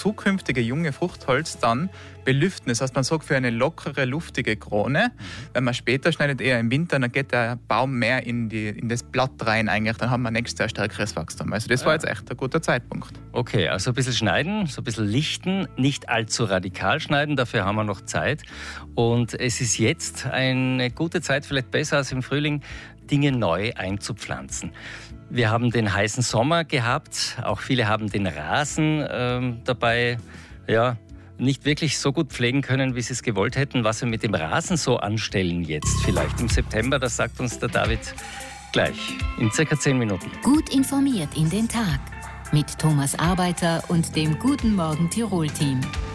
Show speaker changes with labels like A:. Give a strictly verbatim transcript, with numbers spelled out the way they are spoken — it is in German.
A: zukünftige junge Fruchtholz dann belüften. Das heißt, man sorgt für eine lockere, luftige Krone. Mhm. Wenn man später schneidet, eher im Winter, dann geht der Baum mehr in, die, in das Blatt rein eigentlich. Dann haben wir nächstes Jahr stärkeres Wachstum. Also das war jetzt echt ein guter Zeitpunkt.
B: Okay, also ein bisschen schneiden, so ein bisschen lichten, nicht allzu radikal schneiden, dafür haben wir noch Zeit. Und es ist jetzt eine gute Zeit, vielleicht besser als im Frühling, Dinge neu einzupflanzen. Wir haben den heißen Sommer gehabt, auch viele haben den Rasen ähm, dabei, ja, nicht wirklich so gut pflegen können, wie sie es gewollt hätten. Was wir mit dem Rasen so anstellen jetzt, vielleicht im September, das sagt uns der David gleich, in circa zehn Minuten.
C: Gut informiert in den Tag mit Thomas Arbeiter und dem Guten Morgen Tirol-Team.